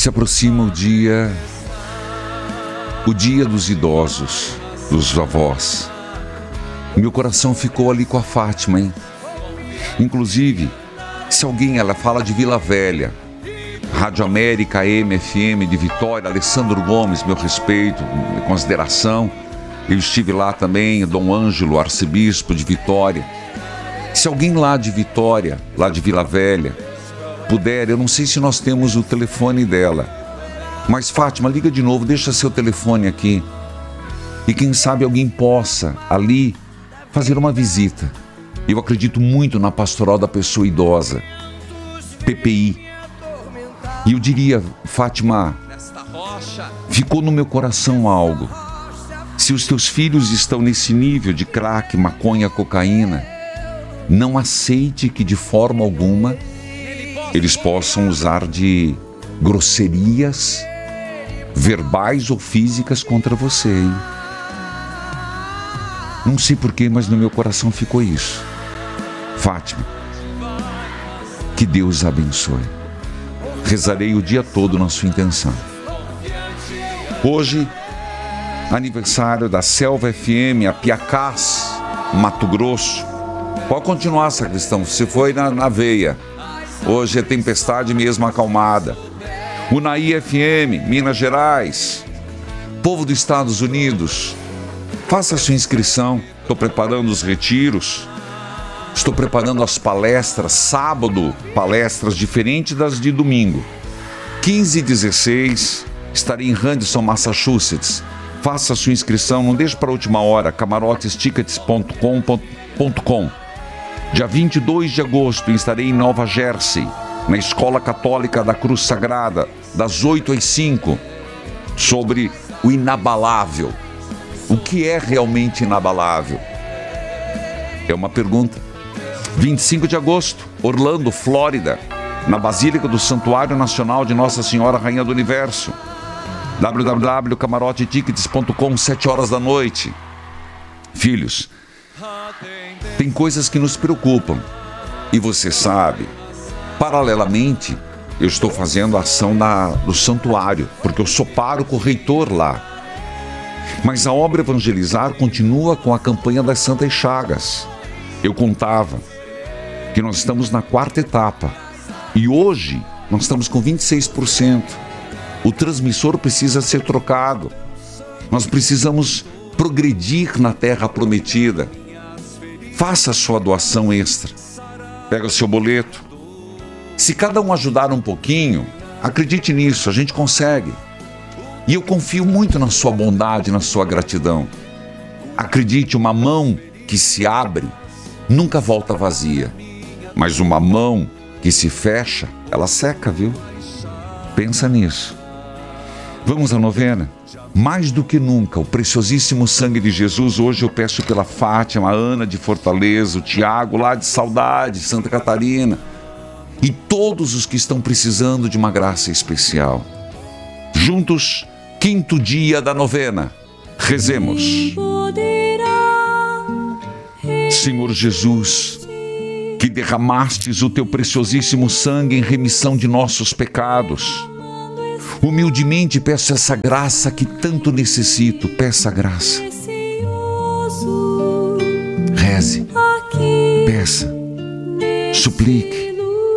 Se aproxima o dia dos idosos, dos avós. Meu coração ficou ali com a Fátima, hein? Inclusive, se alguém, ela fala de Vila Velha, Rádio América, AM, FM de Vitória, Alessandro Gomes, meu respeito, minha consideração. Eu estive lá também, Dom Ângelo, arcebispo de Vitória. Se alguém lá de Vitória, lá de Vila Velha, puder, eu não sei se nós temos o telefone dela, mas Fátima, liga de novo, deixa seu telefone aqui. E quem sabe alguém possa ali fazer uma visita. Eu acredito muito na pastoral da pessoa idosa, PPI. E eu diria, Fátima, ficou no meu coração algo. Se os teus filhos estão nesse nível de crack, maconha, cocaína, não aceite que de forma alguma eles possam usar de grosserias verbais ou físicas contra você, hein? Não sei porquê, mas no meu coração ficou isso. Fátima, que Deus abençoe. Rezarei o dia todo na sua intenção. Hoje, aniversário da Selva FM, a Piacás, Mato Grosso. Pode continuar, sacristão, você foi na veia. Hoje é tempestade mesmo acalmada. Unaí FM, Minas Gerais. Povo dos Estados Unidos, faça a sua inscrição. Estou preparando os retiros. Estou preparando as palestras. Sábado, palestras diferentes das de domingo. 15 e 16, estarei em Henderson, Massachusetts. Faça a sua inscrição, não deixe para a última hora. camarotestickets.com.com. Dia 22 de agosto estarei em Nova Jersey, na Escola Católica da Cruz Sagrada, das 8 às 5, sobre o inabalável. O que é realmente inabalável? É uma pergunta. 25 de agosto, Orlando, Flórida, na Basílica do Santuário Nacional de Nossa Senhora Rainha do Universo. www.camarotetickets.com, 7 horas da noite. Filhos, tem coisas que nos preocupam. E você sabe, paralelamente, eu estou fazendo a ação do santuário, porque eu sou pároco reitor lá. Mas a obra Evangelizar continua com a campanha das Santas Chagas. Eu contava que nós estamos na 4ª etapa. E hoje nós estamos com 26%. O transmissor precisa ser trocado. Nós precisamos progredir na terra prometida. Faça a sua doação extra. Pega o seu boleto. Se cada um ajudar um pouquinho, acredite nisso, a gente consegue. E eu confio muito na sua bondade, na sua gratidão. Acredite, uma mão que se abre nunca volta vazia. Mas uma mão que se fecha, ela seca, viu? Pensa nisso. Vamos à novena? Mais do que nunca, o preciosíssimo sangue de Jesus. Hoje eu peço pela Fátima, a Ana de Fortaleza, o Tiago lá de Saudade, Santa Catarina, e todos os que estão precisando de uma graça especial. Juntos, 5º dia da novena. Rezemos. Senhor Jesus, que derramastes o teu preciosíssimo sangue em remissão de nossos pecados, humildemente peço essa graça que tanto necessito. Peça a graça. Reze. Peça. Suplique.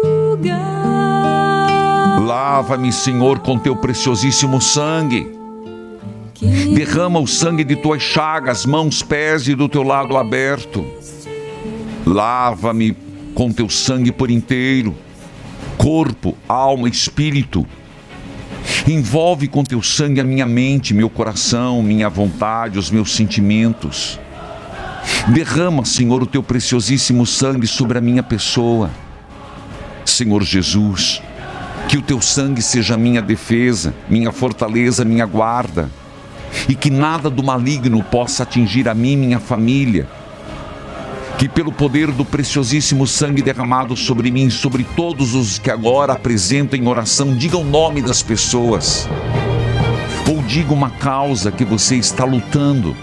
Lava-me, Senhor, com teu preciosíssimo sangue. Derrama o sangue de tuas chagas, mãos, pés e do teu lado aberto. Lava-me com teu sangue por inteiro, corpo, alma, espírito. Envolve com teu sangue a minha mente, meu coração, minha vontade, os meus sentimentos. Derrama, Senhor, o teu preciosíssimo sangue sobre a minha pessoa. Senhor Jesus, que o teu sangue seja minha defesa, minha fortaleza, minha guarda, e que nada do maligno possa atingir a mim e minha família. Que pelo poder do preciosíssimo sangue derramado sobre mim, sobre todos os que agora apresentam em oração, diga o nome das pessoas, ou diga uma causa que você está lutando,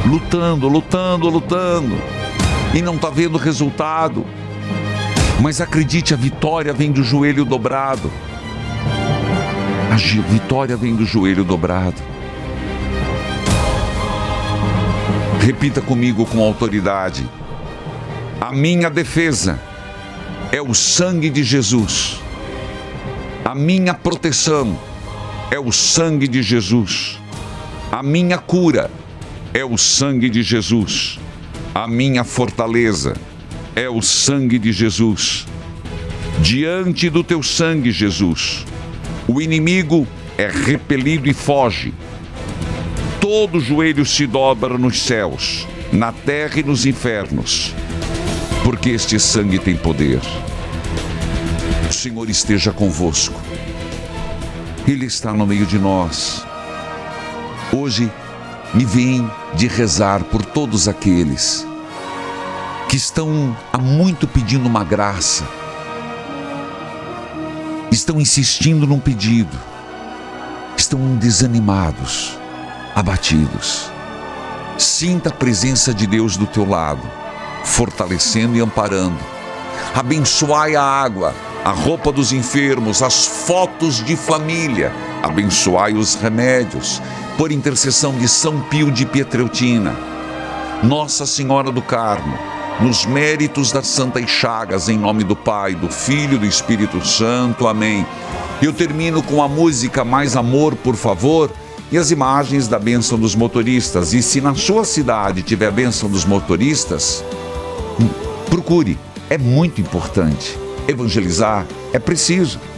e não está vendo resultado, mas acredite, a vitória vem do joelho dobrado. A vitória vem do joelho dobrado. Repita comigo com autoridade: a minha defesa é o sangue de Jesus. A minha proteção é o sangue de Jesus. A minha cura é o sangue de Jesus. A minha fortaleza é o sangue de Jesus. Diante do teu sangue, Jesus, o inimigo é repelido e foge. Todo joelho se dobra nos céus, na terra e nos infernos, porque este sangue tem poder. O Senhor esteja convosco. Ele está no meio de nós. Hoje me vem de rezar por todos aqueles que estão há muito pedindo uma graça, estão insistindo num pedido, estão desanimados, abatidos. Sinta a presença de Deus do teu lado, fortalecendo e amparando. Abençoai a água, a roupa dos enfermos, as fotos de família. Abençoai os remédios, por intercessão de São Pio de Pietrelcina, Nossa Senhora do Carmo, nos méritos das Santas Chagas, em nome do Pai, do Filho e do Espírito Santo. Amém. Eu termino com a música Mais Amor, por favor, e as imagens da bênção dos motoristas. E se na sua cidade tiver a bênção dos motoristas, procure. É muito importante. Evangelizar é preciso.